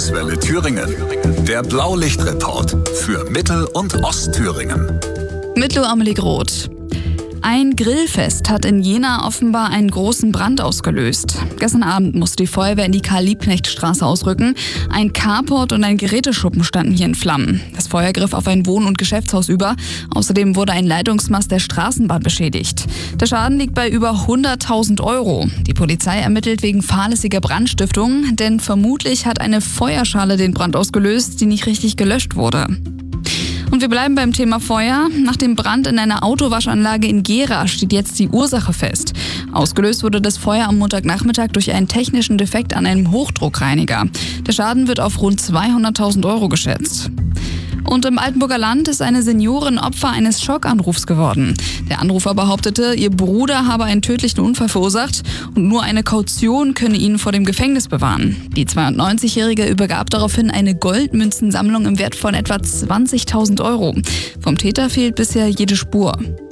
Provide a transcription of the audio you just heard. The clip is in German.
Landeswelle Thüringen. Der Blaulichtreport für Mittel- und Ostthüringen. Mit Amelie Groth. Ein Grillfest hat in Jena offenbar einen großen Brand ausgelöst. Gestern Abend musste die Feuerwehr in die Karl-Liebknecht-Straße ausrücken. Ein Carport und ein Geräteschuppen standen hier in Flammen. Das Feuer griff auf ein Wohn- und Geschäftshaus über. Außerdem wurde ein Leitungsmast der Straßenbahn beschädigt. Der Schaden liegt bei über 100.000 €. Die Polizei ermittelt wegen fahrlässiger Brandstiftung, denn vermutlich hat eine Feuerschale den Brand ausgelöst, die nicht richtig gelöscht wurde. Und wir bleiben beim Thema Feuer. Nach dem Brand in einer Autowaschanlage in Gera steht jetzt die Ursache fest. Ausgelöst wurde das Feuer am Montagnachmittag durch einen technischen Defekt an einem Hochdruckreiniger. Der Schaden wird auf rund 200.000 € geschätzt. Und im Altenburger Land ist eine Seniorin Opfer eines Schockanrufs geworden. Der Anrufer behauptete, ihr Bruder habe einen tödlichen Unfall verursacht und nur eine Kaution könne ihn vor dem Gefängnis bewahren. Die 92-Jährige übergab daraufhin eine Goldmünzensammlung im Wert von etwa 20.000 €. Vom Täter fehlt bisher jede Spur.